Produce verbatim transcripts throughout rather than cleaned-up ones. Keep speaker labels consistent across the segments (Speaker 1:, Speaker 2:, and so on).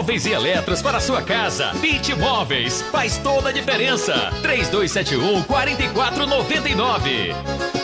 Speaker 1: móveis e eletros para a sua casa. Fit Móveis, faz toda a diferença. três dois sete um, quatro quatro nove nove.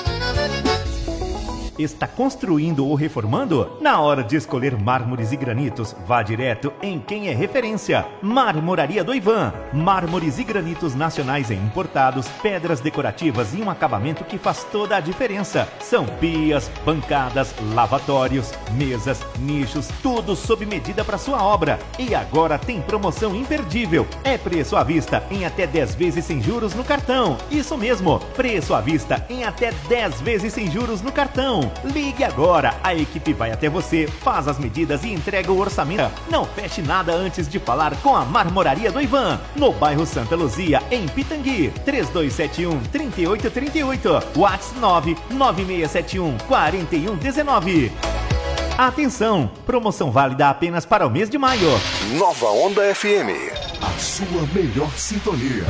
Speaker 2: Está construindo ou reformando? Na hora de escolher mármores e granitos, vá direto em quem é referência. Marmoraria do Ivan. Mármores e granitos nacionais e importados, pedras decorativas e um acabamento que faz toda a diferença. São pias, bancadas, lavatórios, mesas, nichos, tudo sob medida para sua obra. E agora tem promoção imperdível. É preço à vista em até dez vezes sem juros no cartão. Isso mesmo, preço à vista em até dez vezes sem juros no cartão. Ligue agora, a equipe vai até você, faz as medidas e entrega o orçamento. Não feche nada antes de falar com a Marmoraria do Ivan, no bairro Santa Luzia, em Pitangui. três dois sete um, três oito três oito, WhatsApp nove nove seis sete um, quatro um um nove. Atenção, promoção válida apenas para o mês de maio.
Speaker 3: Nova Onda F M,
Speaker 4: a sua melhor sintonia.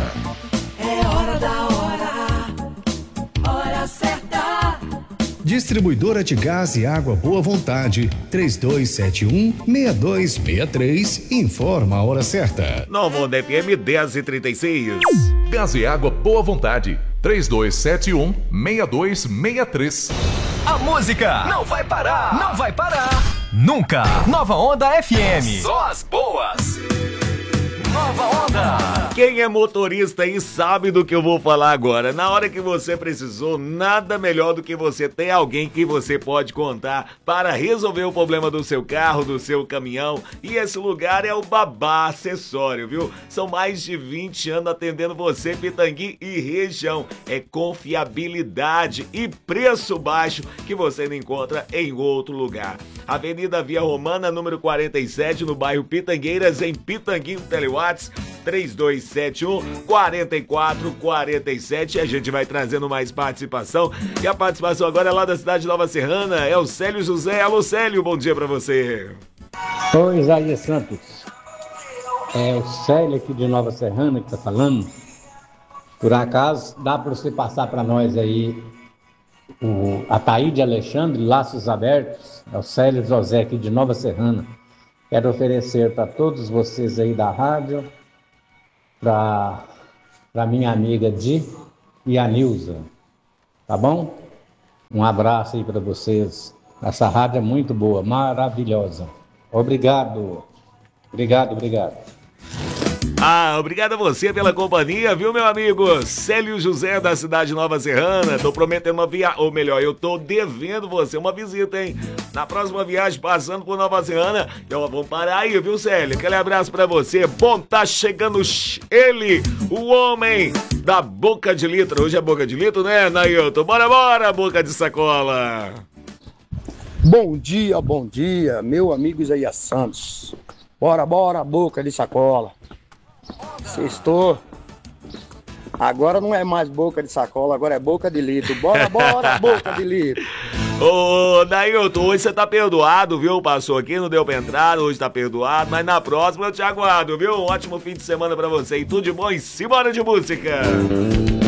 Speaker 5: É hora da hora, hora certa.
Speaker 6: Distribuidora de gás e água Boa Vontade, três dois sete um, seis dois seis três, informa a hora certa.
Speaker 7: Nova Onda F M dez e trinta e seis.
Speaker 4: Gás e água Boa Vontade, três dois sete um, seis dois seis três.
Speaker 1: A música não vai parar, não vai parar, nunca. Nova Onda F M. Só as boas. Nova Onda.
Speaker 7: Quem é motorista aí sabe do que eu vou falar agora. Na hora que você precisou, nada melhor do que você ter alguém que você pode contar para resolver o problema do seu carro, do seu caminhão. E esse lugar é o Babá Acessório, viu? São mais de vinte anos atendendo você, Pitangui e região. É confiabilidade e preço baixo que você não encontra em outro lugar. Avenida Via Romana, número quarenta e sete, no bairro Pitangueiras, em Pitangui, Telewatts três dois sete um, quatro quatro quatro sete. E a gente vai trazendo mais participação. E a participação agora é lá da cidade de Nova Serrana, é o Célio José. Alô, Célio, bom dia pra você.
Speaker 8: Oi, Isaías Santos. É o Célio aqui de Nova Serrana que tá falando. Por acaso, dá para você passar para nós aí o Ataíde Alexandre, Laços Abertos? É o Célio José aqui de Nova Serrana. Quero oferecer para todos vocês aí da rádio, para para minha amiga Di e a Nilza, tá bom? Um abraço aí para vocês. Essa rádio é muito boa, maravilhosa. Obrigado, obrigado, obrigado.
Speaker 7: Ah, obrigado a você pela companhia, viu, meu amigo? Célio José, da cidade de Nova Serrana. Tô prometendo uma viagem, ou melhor, eu tô devendo você uma visita, hein? Na próxima viagem, passando por Nova Serrana, então vamos parar aí, viu, Célio? Aquele abraço pra você. Bom, tá chegando ele, o homem da boca de litro. Hoje é boca de litro, né, Nailton? Bora, bora, boca de sacola.
Speaker 9: Bom dia, bom dia, meu amigo Isaías Santos. Bora, bora, boca de sacola. Sextou. Agora não é mais boca de sacola, agora é boca de litro. Bora, bora, boca de litro.
Speaker 7: Ô, Nailton, hoje você tá perdoado, viu? Passou aqui, não deu pra entrar, hoje tá perdoado, mas na próxima eu te aguardo, viu? Um ótimo fim de semana pra você e tudo de bom e simbora de música.